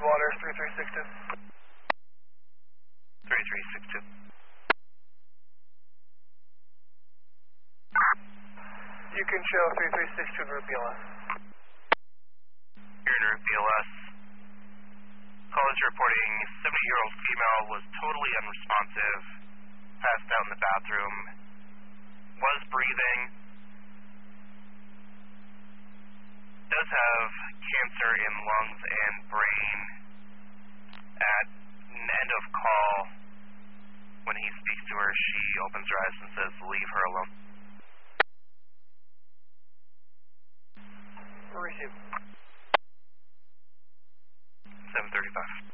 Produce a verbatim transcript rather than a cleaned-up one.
water, three three six two. three three six two. You can show three three six two Route B L S. Here in Route B L S. Callers reporting seventy-year-old female was totally unresponsive, passed out in the bathroom, was breathing, does have cancer in lungs and brain. At the end of call, when he speaks to her, she opens her eyes and says, "Leave her alone." Receive. seven thirty-five.